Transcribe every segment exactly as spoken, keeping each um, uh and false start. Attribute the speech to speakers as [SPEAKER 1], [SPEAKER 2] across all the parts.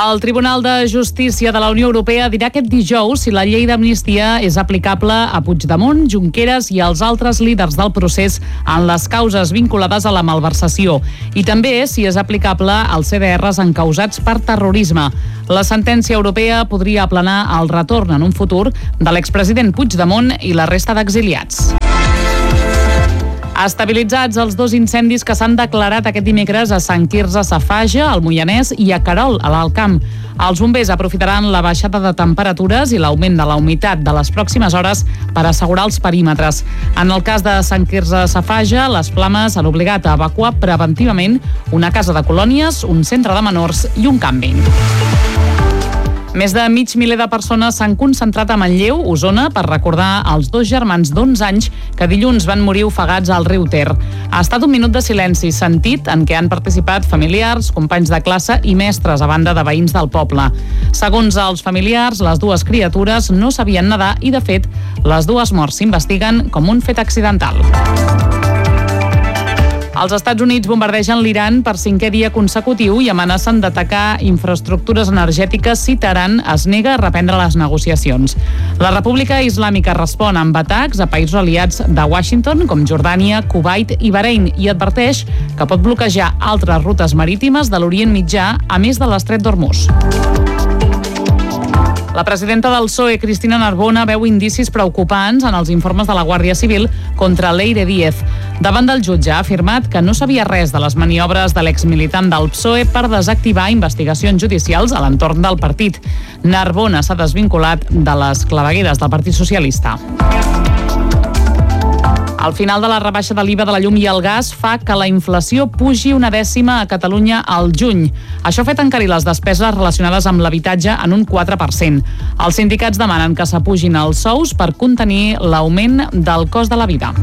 [SPEAKER 1] El Tribunal de Justícia de la Unió Europea dirà aquest dijous si la llei d'amnistia és aplicable a Puigdemont, Junqueras i als altres líders del procés en les causes vinculades a la malversació i també si és aplicable als C D Rs encausats per terrorisme. La sentència europea podria aplanar el retorn en un futur de l'expresident Puigdemont i la resta d'exiliats. Estabilitzats els dos incendis que s'han declarat aquest dimecres a Sant Quirze Safaja, al Moianès, i a Querol, a l'Alt Camp. Els bombers aprofitaran la baixada de temperatures i l'augment de la humitat de les pròximes hores per assegurar els perímetres. En el cas de Sant Quirze Safaja, les flames han obligat a evacuar preventivament una casa de colònies, un centre de menors i un càmping. Més de mig miler de persones s'han concentrat a Manlleu, Osona, per recordar els dos germans d'onze anys que dilluns van morir ofegats al riu Ter. Ha estat un minut de silenci sentit en què han participat familiars, companys de classe i mestres, a banda de veïns del poble. Segons els familiars, les dues criatures no sabien nedar i, de fet, les dues morts s'investiguen com un fet accidental. Els Estats Units bombardegen l'Iran per cinquè dia consecutiu i amenacen d'atacar infraestructures energètiques si Teheran es nega a reprendre les negociacions. La República Islàmica respon amb atacs a països aliats de Washington, com Jordània, Kuwait i Bahrein, i adverteix que pot bloquejar altres rutes marítimes de l'Orient Mitjà, a més de l'Estret d'Hormuz. La presidenta del P S O E, Cristina Narbona, veu indicis preocupants en els informes de la Guàrdia Civil contra Leire Díez. Davant del jutge ha afirmat que no sabia res de les maniobres de l'exmilitant del P S O E per desactivar investigacions judicials a l'entorn del partit. Narbona s'ha desvinculat de les clavegueres del Partit Socialista. El final de la rebaixa de l'I V A de la llum i el gas fa que la inflació pugi una dècima a Catalunya al juny. Això ha fet encarir les despeses relacionades amb l'habitatge en un quatre per cent. Els sindicats demanen que s'apugin els sous per contenir l'augment del cost de la vida.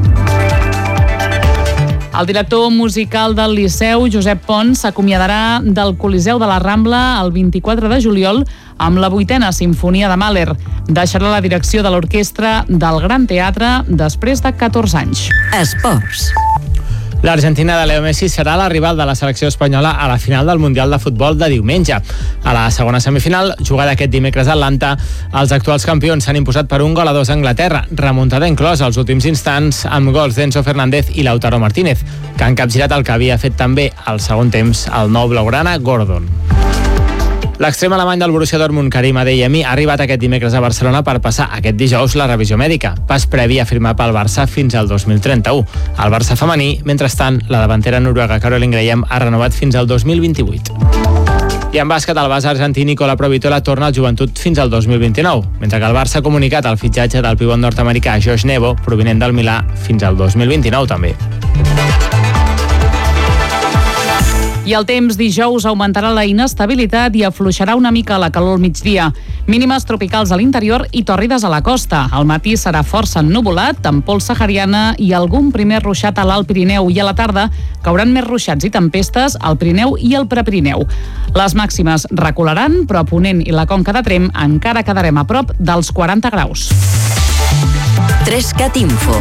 [SPEAKER 1] El director musical del Liceu, Josep Pons, s'acomiadarà del Coliseu de la Rambla el vint-i-quatre de juliol amb la vuitena Simfonia de Mahler. Deixarà la direcció de l'orquestra del Gran Teatre després de catorze anys.
[SPEAKER 2] Esports.
[SPEAKER 3] L'Argentina de Leo Messi serà la rival de la selecció espanyola a la final del Mundial de Futbol de diumenge. A la segona semifinal, jugada aquest dimecres a Atlanta, els actuals campions s'han imposat per un gol a dos a Anglaterra, remuntada inclòs als últims instants amb gols d'Enzo Fernández i Lautaro Martínez, que han capgirat el que havia fet també al segon temps el nou blaugrana Gordon. L'extrem alemany del Borussia Dortmund, Karim Adeyemi, ha arribat aquest dimecres a Barcelona per passar aquest dijous la revisió mèdica, pas previ a firmar pel Barça fins al dos mil trenta-u. El Barça femení, mentrestant, la davantera noruega Caroline Graham ha renovat fins al dos mil vint-i-vuit. I en bàsquet, el base argentí Nicola Provitola torna al Joventut fins al dos mil vint-i-nou, mentre que el Barça ha comunicat el fitxatge del pivot nord-americà Josh Nebo, provinent del Milà, fins al dos mil vint-i-nou també.
[SPEAKER 1] I el temps dijous augmentarà la inestabilitat i afluixarà una mica la calor al migdia. Mínimes tropicals a l'interior i tòrrides a la costa. Al matí serà força ennuvolat, amb pols sahariana i algun primer ruixat a l'Alt Pirineu, i a la tarda cauran més ruixats i tempestes al Pirineu i al Prepirineu. Les màximes recularan, però a Ponent i la Conca de Tremp encara quedarem a prop dels quaranta graus.
[SPEAKER 2] Trescat Info.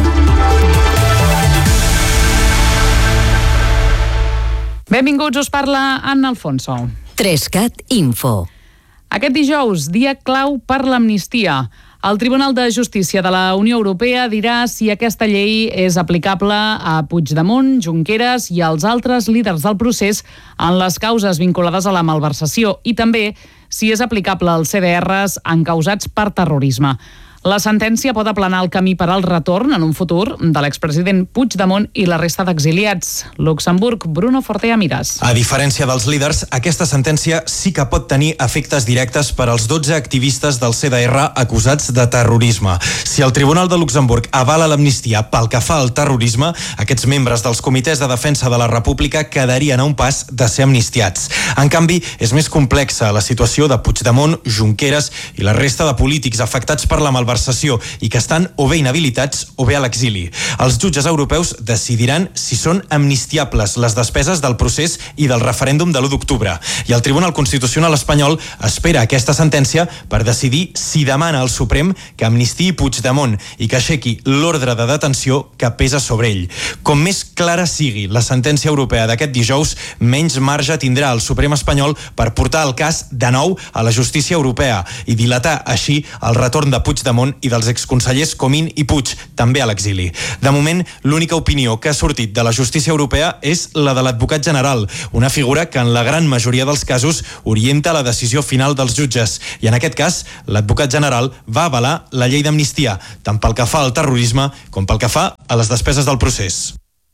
[SPEAKER 1] Benvinguts, us parla Anna Alfonso.
[SPEAKER 2] Trescat Info.
[SPEAKER 1] Aquest dijous, dia clau per l'amnistia. El Tribunal de Justícia de la Unió Europea dirà si aquesta llei és aplicable a Puigdemont, Junqueras i als altres líders del procés en les causes vinculades a la malversació i també si és aplicable als C D Rs encausats per terrorisme. La sentència pot aplanar el camí per al retorn en un futur de l'expresident Puigdemont i la resta d'exiliats. Luxemburg, Bruno Fortea Miras.
[SPEAKER 4] A diferència dels líders, aquesta sentència sí que pot tenir efectes directes per als dotze activistes del C D R acusats de terrorisme. Si el Tribunal de Luxemburg avala l'amnistia pel que fa al terrorisme, aquests membres dels comitès de defensa de la República quedarien a un pas de ser amnistiats. En canvi, és més complexa la situació de Puigdemont, Junqueras i la resta de polítics afectats per la malversació malversació i que estan o bé inhabilitats o bé a l'exili. Els jutges europeus decidiran si són amnistiables les despeses del procés i del referèndum de l'u d'octubre. I el Tribunal Constitucional espanyol espera aquesta sentència per decidir si demana al Suprem que amnistiï Puigdemont i que aixequi l'ordre de detenció que pesa sobre ell. Com més clara sigui la sentència europea d'aquest dijous, menys marge tindrà el Suprem espanyol per portar el cas de nou a la justícia europea i dilatar així el retorn de Puigdemont i dels exconsellers Comín i Puig, també a l'exili. De moment, l'única opinió que ha sortit de la justícia europea és la de l'advocat general, una figura que en la gran majoria dels casos orienta la decisió final dels jutges. I en aquest cas, l'advocat general va avalar la llei d'amnistia, tant pel que fa al terrorisme com pel que fa a les despeses del procés.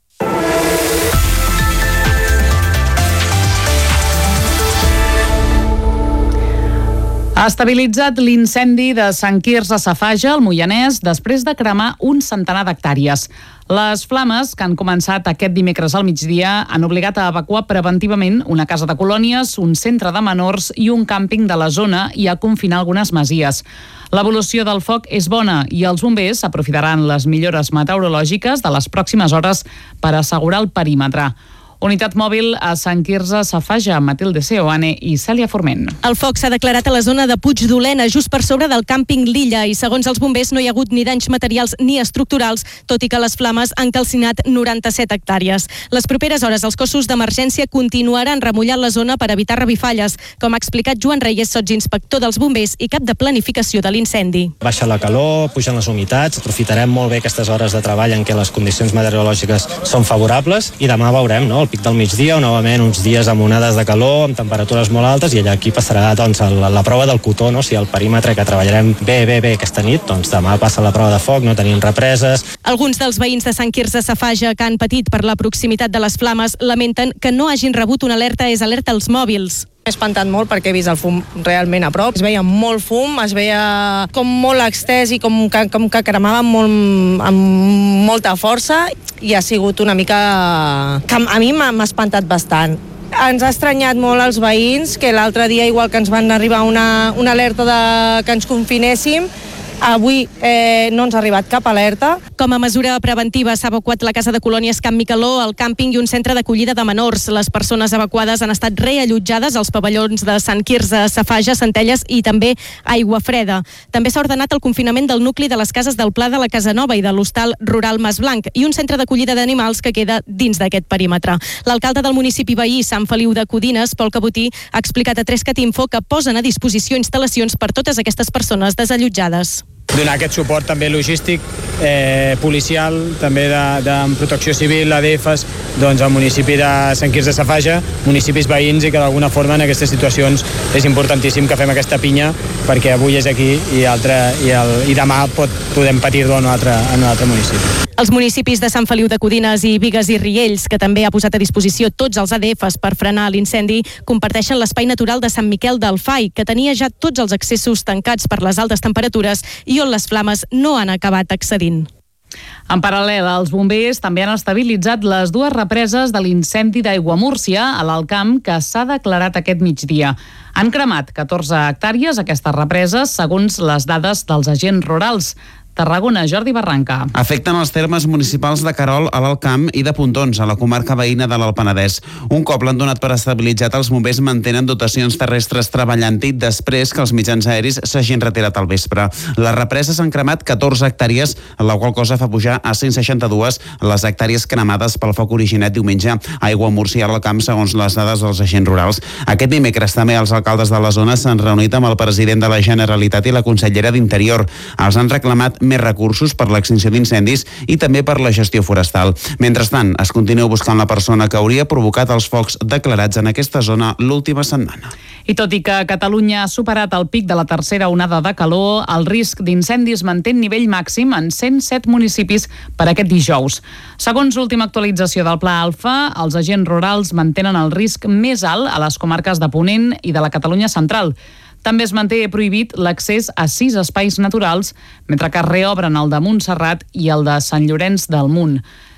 [SPEAKER 1] Ha estabilitzat l'incendi de Sant Quirze Safaja, al Moianès, després de cremar un centenar d'hectàrees. Les flames, que han començat aquest dimecres al migdia, han obligat a evacuar preventivament una casa de colònies, un centre de menors i un càmping de la zona i a confinar algunes masies. L'evolució del foc és bona i els bombers aprofitaran les millores meteorològiques de les pròximes hores per assegurar el perímetre. Unitat mòbil a Sant Quirze Safaja, Matilde Seoane i Cèlia Forment.
[SPEAKER 5] El foc s'ha declarat a la zona de Puig d'Olena, just per sobre del càmping L'Illa, i segons els bombers no hi ha hagut ni danys materials ni estructurals, tot i que les flames han calcinat noranta-set hectàrees. Les properes hores els cossos d'emergència continuaran remullant la zona per evitar revifalles, com ha explicat Joan Reyes, sotsinspector dels bombers i cap de planificació de l'incendi.
[SPEAKER 6] Baixa la calor, pugen les humitats, aprofitarem molt bé aquestes hores de treball en què les condicions meteorològiques són favorables i demà veurem, no?, el pic del migdia, o novament uns dies amb onades de calor, amb temperatures molt altes, i allà aquí passarà doncs, la, la prova del cotó, no? Si el perímetre que treballarem bé, bé, bé aquesta nit, doncs demà passa la prova de foc, no tenim represes.
[SPEAKER 5] Alguns dels veïns de Sant Quirze Safaja que han patit per la proximitat de les flames lamenten que no hagin rebut una alerta és alerta als mòbils.
[SPEAKER 7] M'he espantat molt perquè he vist el fum realment a prop. Es veia molt fum, es veia com molt extès i com que, com que cremava molt, amb molta força, i ha sigut una mica... que a mi m'ha espantat bastant. Ens ha estranyat molt als veïns, que l'altre dia, igual que ens van arribar una, una alerta de que ens confinéssim, avui eh, no ens ha arribat cap alerta.
[SPEAKER 5] Com a mesura preventiva s'ha evacuat la casa de colònies Camp Micaló, el càmping i un centre d'acollida de menors. Les persones evacuades han estat reallotjades als pavellons de Sant Quirze, Safaja, Centelles i també Aigua Freda. També s'ha ordenat el confinament del nucli de les cases del Pla de la Casa Nova i de l'hostal rural Mas Blanc i un centre d'acollida d'animals que queda dins d'aquest perímetre. L'alcalde del municipi veí, Sant Feliu de Codines, Pol Cabotí, ha explicat a Trescat Info que posen a disposició instal·lacions per totes aquestes persones desallotjades.
[SPEAKER 3] Donar aquest suport també logístic, eh, policial, també de, de protecció civil, A D Fs, doncs al municipi de Sant Quirze Safaja, municipis veïns, i que d'alguna forma en aquestes situacions és importantíssim que fem aquesta pinya, perquè avui és aquí i, altre, i, el, i demà pot, podem patir-ho en un altre, en un altre municipi.
[SPEAKER 5] Els municipis de Sant Feliu de Codines i Bigues i Riells, que també ha posat a disposició tots els A D Fs per frenar l'incendi, comparteixen l'espai natural de Sant Miquel del Fai, que tenia ja tots els accessos tancats per les altes temperatures i on les flames no han acabat accedint.
[SPEAKER 1] En paral·lel, els bombers també han estabilitzat les dues represes de l'incendi d'Aiguamúrcia a l'Alcamp que s'ha declarat aquest migdia. Han cremat catorze hectàrees aquestes represes, segons les dades dels agents rurals. Tarragona, Jordi Barranca.
[SPEAKER 8] Afecten els termes municipals de Querol, a l'Alt Camp, i de Pontons, a la comarca veïna de l'Alt Penedès. Un cop l'han donat per estabilitzat, els bombers mantenen dotacions terrestres treballant-hi després que els mitjans aeris s'hagin retirat al vespre. Les represes han cremat catorze hectàrees, la qual cosa fa pujar a cent seixanta-dos les hectàrees cremades pel foc originat diumenge a Aiguamúrcia i a l'Alt Camp, segons les dades dels agents rurals. Aquest dimecres també els alcaldes de la zona s'han reunit amb el president de la Generalitat i la consellera d'Interior. Els han reclamat més recursos per l'extinció d'incendis i també per la gestió forestal. Mentrestant, es continua buscant la persona que hauria provocat els focs declarats en aquesta zona l'última setmana.
[SPEAKER 1] I tot i que Catalunya ha superat el pic de la tercera onada de calor, el risc d'incendis manté nivell màxim en cent set municipis per aquest dijous. Segons l'última actualització del Pla Alfa, els agents rurals mantenen el risc més alt a les comarques de Ponent i de la Catalunya central. També es manté prohibit l'accés a sis espais naturals, mentre que es reobren el de Montserrat i el de Sant Llorenç del Munt.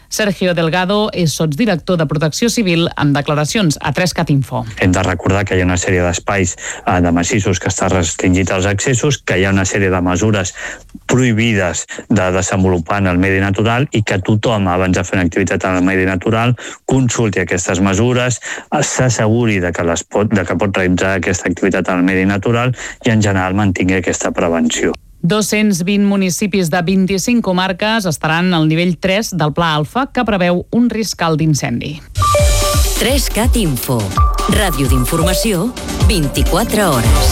[SPEAKER 1] Sergio Delgado és sotsdirector de Protecció Civil en declaracions a tres cat info.
[SPEAKER 9] Hem de recordar que hi ha una sèrie d'espais eh, de massissos que està restringit als accessos, que hi ha una sèrie de mesures prohibides de desenvolupar en el medi natural i que tothom, abans de fer una activitat en el medi natural, consulti aquestes mesures, s'asseguri de que, les pot, de que pot realitzar aquesta activitat en el medi natural i en general mantingui aquesta prevenció.
[SPEAKER 1] dos-cents vint municipis de vint-i-cinc comarques estaran al nivell tres del Pla Alfa, que preveu un risc alt d'incendi.
[SPEAKER 2] tres cat info. Ràdio d'informació, vint-i-quatre hores.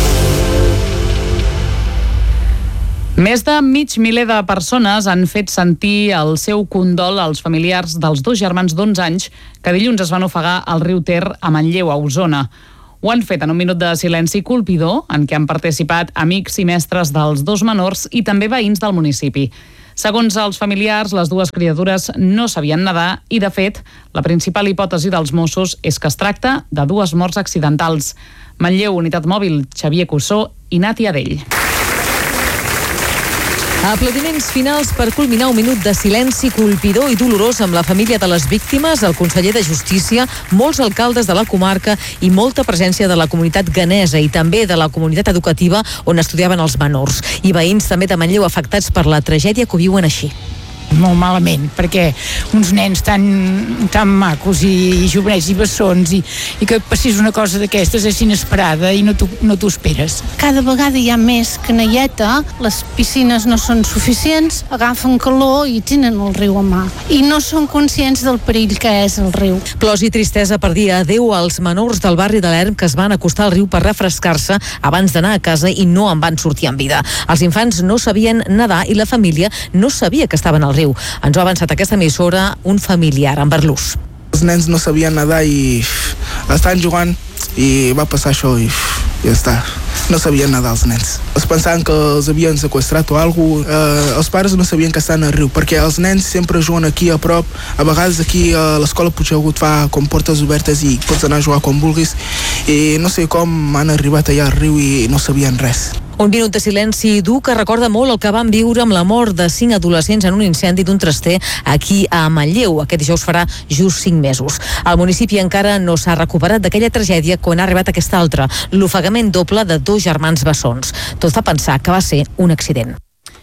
[SPEAKER 1] Més de mig miler de persones han fet sentir el seu condol als familiars dels dos germans d'onze anys que dilluns es van ofegar al riu Ter a Manlleu, a Osona. Ho han fet en un minut de silenci colpidor en què han participat amics i mestres dels dos menors i també veïns del municipi. Segons els familiars, les dues criatures no sabien nedar i, de fet, la principal hipòtesi dels Mossos és que es tracta de dues morts accidentals. Manlleu, Unitat Mòbil, Xavier Cussó i Nati Adell.
[SPEAKER 10] Aplaudiments finals per culminar un minut de silenci colpidor i dolorós amb la família de les víctimes, el conseller de Justícia, molts alcaldes de la comarca i molta presència de la comunitat ganesa i també de la comunitat educativa on estudiaven els menors. I veïns també de Manlleu afectats per la tragèdia que ho viuen així.
[SPEAKER 11] Molt malament, perquè uns nens tan, tan macos i, i jovenets i bessons i, i que passés una cosa d'aquestes és inesperada i no t'ho no t'ho esperes.
[SPEAKER 12] Cada vegada hi ha més canalleta, les piscines no són suficients, agafen calor i tenen el riu a mà i no són conscients del perill que és el riu.
[SPEAKER 10] Plors i tristesa per dir adeu als menors del barri de l'Erm que es van acostar al riu per refrescar-se abans d'anar a casa i no en van sortir amb vida. Els infants no sabien nedar i la família no sabia que estaven al riu. Ens ho ha avançat aquesta emissora un familiar en Berlús.
[SPEAKER 13] Els nens no sabien nedar i estan jugant i va passar això i ja està. No sabien nedar els nens. Es pensaven que els havien sequestrat o alguna cosa. Eh, els pares no sabien que estan al riu, perquè els nens sempre juguen aquí a prop. A vegades aquí a l'escola Puigdegut fa com portes obertes i pots anar a jugar quan vulguis. I no sé com han arribat allà al riu i no sabien res.
[SPEAKER 10] Un minut de silenci dur que recorda molt el que van viure amb la mort de cinc adolescents en un incendi d'un traster aquí a Manlleu. Aquest dijous farà just cinc mesos. El municipi encara no s'ha recuperat d'aquella tragèdia quan ha arribat aquesta altra, l'ofegament doble de dos germans bessons. Tot fa pensar que va ser un accident.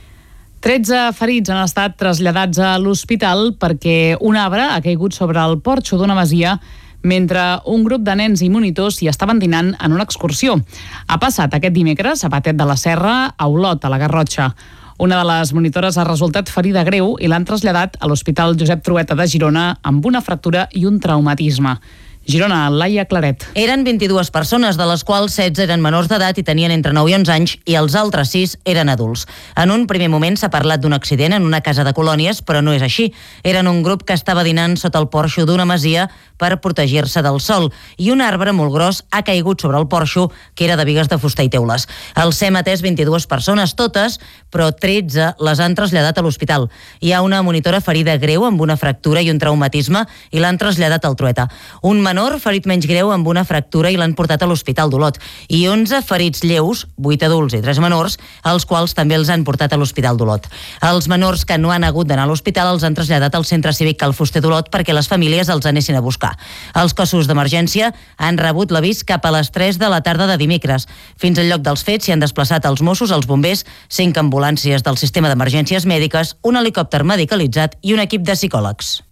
[SPEAKER 1] tretze ferits han estat traslladats a l'hospital perquè un arbre ha caigut sobre el porxo d'una masia mentre un grup de nens i monitors hi estaven dinant en una excursió. Ha passat aquest dimecres a Patet de la Serra, a Olot, a la Garrotxa. Una de les monitores ha resultat ferida greu i l'han traslladat a l'Hospital Josep Trueta de Girona amb una fractura i un traumatisme. Girona, Laia Claret.
[SPEAKER 14] Eren vint-i-dues persones, de les quals setze eren menors d'edat i tenien entre nou i onze anys, i els altres sis eren adults. En un primer moment s'ha parlat d'un accident en una casa de colònies, però no és així. Eren un grup que estava dinant sota el porxo d'una masia per protegir-se del sol, i un arbre molt gros ha caigut sobre el porxo, que era de bigues de fusta i teules. Els hem atès vint-i-dues persones, totes, però tretze les han traslladat a l'hospital. Hi ha una monitora ferida greu amb una fractura i un traumatisme i l'han traslladat al Trueta. Un menor ferit menys greu amb una fractura i l'han portat a l'Hospital d'Olot. I onze ferits lleus, vuit adults i tres menors, els quals també els han portat a l'Hospital d'Olot. Els menors que no han hagut d'anar a l'hospital els han traslladat al Centre Cívic Cal Fuster d'Olot perquè les famílies els anessin a buscar. Els cossos d'emergència han rebut l'avís cap a les tres de la tarda de dimecres. Fins al lloc dels fets s'hi han desplaçat els Mossos, els bombers, cinc ambulàncies del sistema d'emergències mèdiques, un helicòpter medicalitzat i un equip de psicòlegs.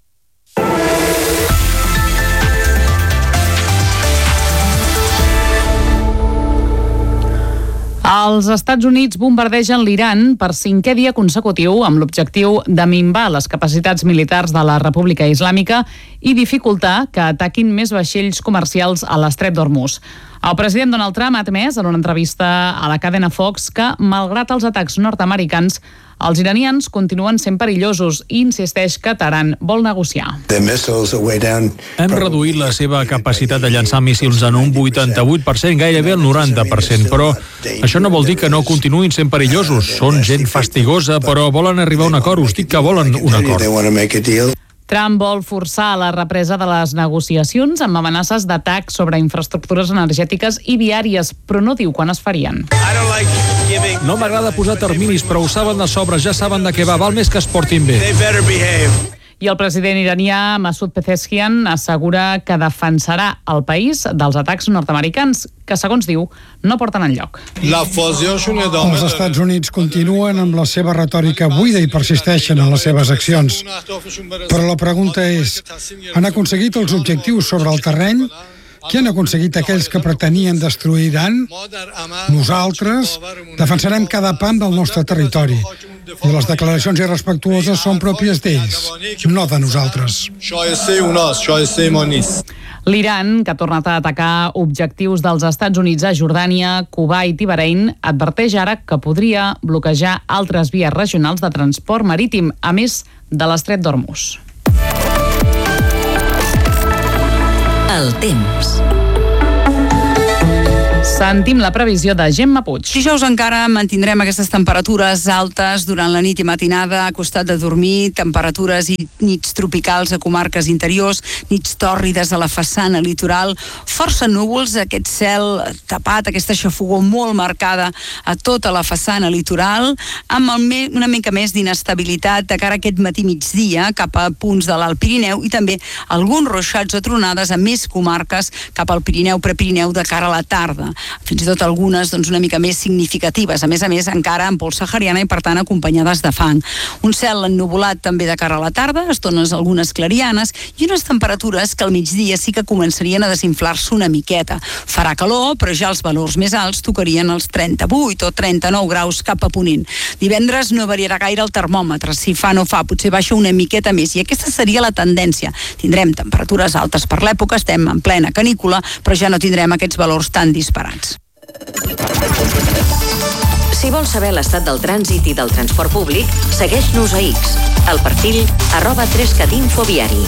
[SPEAKER 1] Els Estats Units bombardegen l'Iran per cinquè dia consecutiu amb l'objectiu de minvar les capacitats militars de la República Islàmica i dificultar que ataquin més vaixells comercials a l'estret d'Hormuz. El president Donald Trump ha admès en una entrevista a la cadena Fox que, malgrat els atacs nord-americans, els iranians continuen sent perillosos i insisteix que Teheran vol negociar.
[SPEAKER 15] Hem reduït la seva capacitat de llançar míssils en un vuitanta-vuit per cent, gairebé el noranta per cent, però això no vol dir que no continuïn sent perillosos. Són gent fastigosa, però volen arribar a un acord. Us dic que volen un acord.
[SPEAKER 1] Trump vol forçar la represa de les negociacions amb amenaces d'atac sobre infraestructures energètiques i viàries, però no diu quan es farien.
[SPEAKER 15] No m'agrada posar terminis, però ho saben de sobre, ja saben de què va, val més que es portin bé.
[SPEAKER 1] I el president iranià Masoud Pezeshkian assegura que defensarà el país dels atacs nord-americans, que, segons diu, no porten enlloc.
[SPEAKER 16] Els Estats Units continuen amb la seva retòrica buida i persisteixen en les seves accions. Però la pregunta és, han aconseguit els objectius sobre el terreny? Què han aconseguit aquells que pretenien destruir Iran? Nosaltres defensarem cada pam del nostre territori i les declaracions irrespectuoses són pròpies d'ells, no de nosaltres.
[SPEAKER 1] L'Iran, que ha tornat a atacar objectius dels Estats Units a Jordània, Kuwait i Bahrein, adverteix ara que podria bloquejar altres vies regionals de transport marítim, a més de l'estret d'Hormuz.
[SPEAKER 2] El temps.
[SPEAKER 1] Sentim la previsió de Gemma Puig.
[SPEAKER 17] Dijous encara mantindrem aquestes temperatures altes durant la nit i matinada, a costat de dormir, temperatures i nits tropicals a comarques interiors, nits tòrrides a la façana litoral, força núvols, aquest cel tapat, aquesta xafogor molt marcada a tota la façana litoral, amb el me, una mica més d'inestabilitat de cara a aquest matí migdia cap a punts de l'Alt Pirineu i també alguns ruixats o tronades a més comarques cap al Pirineu, Prepirineu de cara a la tarda. Fins i tot algunes doncs, una mica més significatives, a més a més encara en pols sahariana i per tant acompanyades de fang. Un cel ennuvolat també de cara a la tarda, estones algunes clarianes i unes temperatures que al migdia sí que començarien a desinflar-se una miqueta. Farà calor, però ja els valors més alts tocarien els trenta-vuit o trenta-nou graus cap a ponent. Divendres no variarà gaire el termòmetre, si fa no fa, potser baixa una miqueta més i aquesta seria la tendència. Tindrem temperatures altes per l'època, estem en plena canícula, però ja no tindrem aquests valors tan disparats.
[SPEAKER 2] Si vols saber l'estat del trànsit i del transport públic, segueix-nos a X, al perfil arroba tres cat info viari.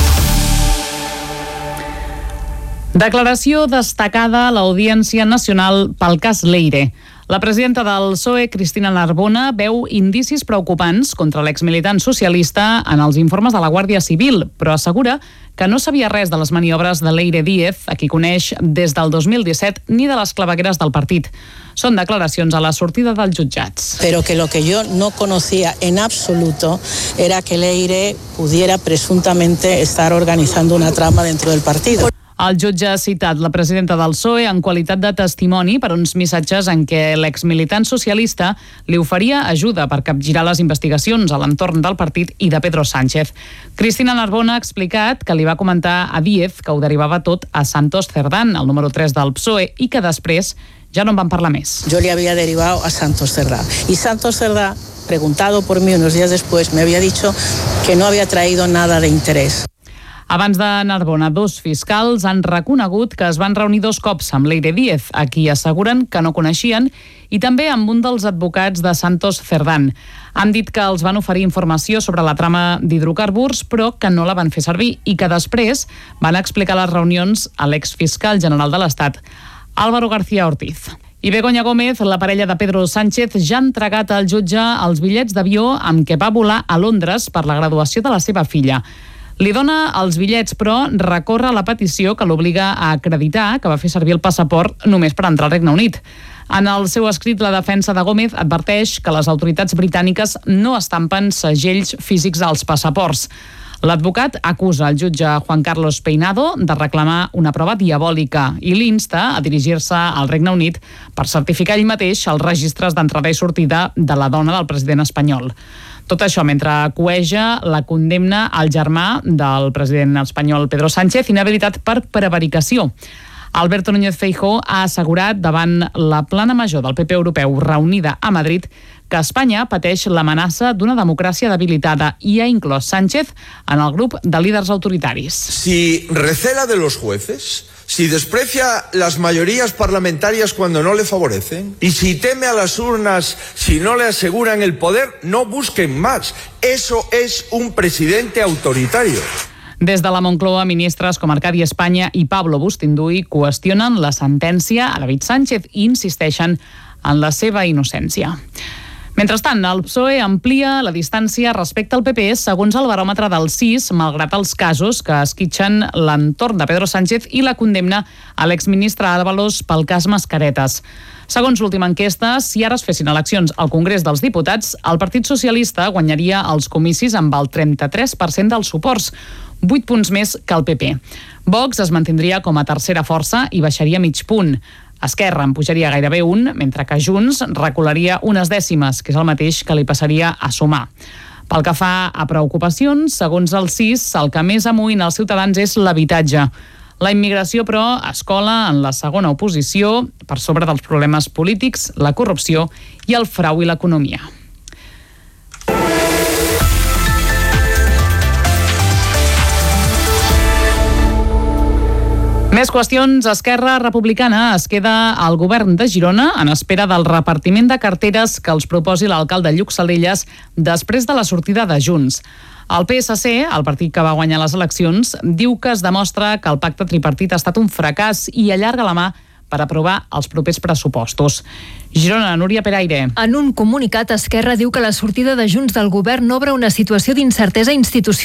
[SPEAKER 1] Declaració destacada a l'Audiència Nacional pel cas Leire. La presidenta del P S O E, Cristina Narbona, veu indicis preocupants contra l'exmilitant socialista en els informes de la Guàrdia Civil, però assegura que no sabia res de les maniobres de Leire Díez, a qui coneix des del dos mil disset, ni de les clavegueres del partit. Són declaracions a la sortida dels jutjats.
[SPEAKER 18] Pero que lo que yo no conocía en absoluto era que Leire pudiera presuntamente estar organizando una trama dentro del partido.
[SPEAKER 1] El jutge ha citat la presidenta del P S O E en qualitat de testimoni per uns missatges en què l'exmilitant socialista li oferia ajuda per capgirar les investigacions a l'entorn del partit i de Pedro Sánchez. Cristina Narbona ha explicat que li va comentar a Díez que ho derivava tot a Santos Cerdán, el número tres del P S O E, i que després ja no en van parlar més.
[SPEAKER 18] Yo le había derivado a Santos Cerdá. Y Santos Cerdá, preguntado por mí unos días después, me había dicho que no había traído nada de interés.
[SPEAKER 1] Abans de Narbona, dos fiscals han reconegut que es van reunir dos cops amb Leire Díez, a qui asseguren que no coneixien, i també amb un dels advocats de Santos Cerdán. Han dit que els van oferir informació sobre la trama d'hidrocarburs, però que no la van fer servir i que després van explicar les reunions a l'exfiscal general de l'Estat, Álvaro García Ortiz. I Begoña Gómez, la parella de Pedro Sánchez, ja ha entregat al jutge els bitllets d'avió amb què va volar a Londres per la graduació de la seva filla. Li dona els bitllets, però recorre la petició que l'obliga a acreditar que va fer servir el passaport només per entrar al Regne Unit. En el seu escrit, la defensa de Gómez adverteix que les autoritats britàniques no estampen segells físics als passaports. L'advocat acusa el jutge Juan Carlos Peinado de reclamar una prova diabòlica i l'insta a dirigir-se al Regne Unit per certificar ell mateix els registres d'entrada i sortida de la dona del president espanyol. Tot això mentre coeja la condemna al germà del president espanyol Pedro Sánchez, inhabilitat per prevaricació. Alberto Núñez Feijóo ha assegurat davant la plana major del P P europeu reunida a Madrid que Espanya pateix l'amenaça d'una democràcia debilitada i ha inclòs Sánchez en el grup de líders autoritaris.
[SPEAKER 19] Si recela de los jueces, si desprecia las mayorías parlamentarias cuando no le favorecen y si teme a las urnas si no le aseguran el poder, no busquen más. Eso es un presidente autoritario.
[SPEAKER 1] Des de la Moncloa, ministres com Arcadi Espanya i Pablo Bustinduy qüestionen la sentència a David Sánchez i insisteixen en la seva innocència. Mentrestant, el P S O E amplia la distància respecte al P P segons el baròmetre del C I S, malgrat els casos que esquitxen l'entorn de Pedro Sánchez i la condemna a l'exministre Ábalos pel cas Mascaretes. Segons l'última enquesta, si ara es fessin eleccions al Congrés dels Diputats, el Partit Socialista guanyaria els comicis amb el trenta-tres per cent dels suports, vuit punts més que el P P. Vox es mantindria com a tercera força i baixaria mig punt. Esquerra en pujaria gairebé un, mentre que Junts recularia unes dècimes, que és el mateix que li passaria a Sumar. Pel que fa a preocupacions, segons el C I S, el que més amoïna els ciutadans és l'habitatge. La immigració, però, es cola en la segona oposició per sobre dels problemes polítics, la corrupció i el frau i l'economia. Més qüestions. Esquerra Republicana es queda al govern de Girona en espera del repartiment de carteres que els proposi l'alcalde Lluc Salelles després de la sortida de Junts. El P S C, el partit que va guanyar les eleccions, diu que es demostra que el pacte tripartit ha estat un fracàs i allarga la mà per aprovar els propers pressupostos. Girona, Núria Peraire.
[SPEAKER 20] En un comunicat, Esquerra diu que la sortida de Junts del govern obre una situació d'incertesa institucional